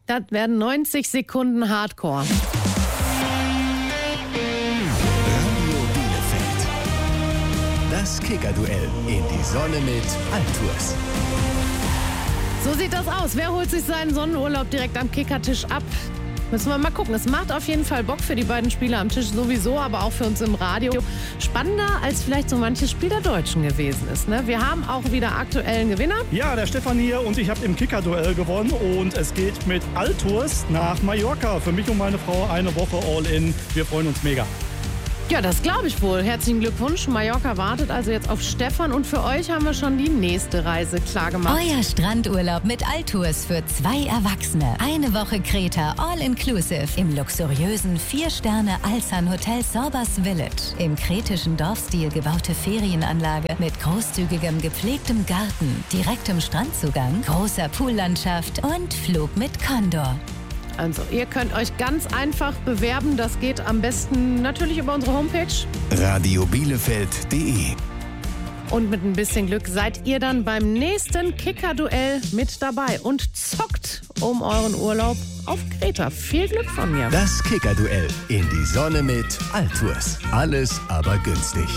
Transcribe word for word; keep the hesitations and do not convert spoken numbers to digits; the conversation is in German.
Das werden neunzig Sekunden Hardcore. Radio Bielefeld. Das Kicker-Duell in die Sonne mit Altours. So sieht das aus. Wer holt sich seinen Sonnenurlaub direkt am Kickertisch ab? Müssen wir mal gucken. Es macht auf jeden Fall Bock für die beiden Spieler am Tisch sowieso, aber auch für uns im Radio. Spannender, als vielleicht so manches Spiel der Deutschen gewesen ist. Ne? Wir haben auch wieder aktuellen Gewinner. Ja, der Stefan hier und ich habe im Kicker-Duell gewonnen und es geht mit Altours nach Mallorca. Für mich und meine Frau eine Woche All-In. Wir freuen uns mega. Ja, das glaube ich wohl. Herzlichen Glückwunsch. Mallorca wartet also jetzt auf Stefan und für euch haben wir schon die nächste Reise klargemacht. Euer Strandurlaub mit Altours für zwei Erwachsene. Eine Woche Kreta All-Inclusive im luxuriösen vier-Sterne-Alzan-Hotel Sorbas Village. Im kretischen Dorfstil gebaute Ferienanlage mit großzügigem gepflegtem Garten, direktem Strandzugang, großer Poollandschaft und Flug mit Condor. Also, ihr könnt euch ganz einfach bewerben. Das geht am besten natürlich über unsere Homepage. radio bielefeld punkt de. Und mit ein bisschen Glück seid ihr dann beim nächsten Kicker-Duell mit dabei und zockt um euren Urlaub auf Kreta. Viel Glück von mir. Das Kicker-Duell in die Sonne mit Altours. Alles aber günstig.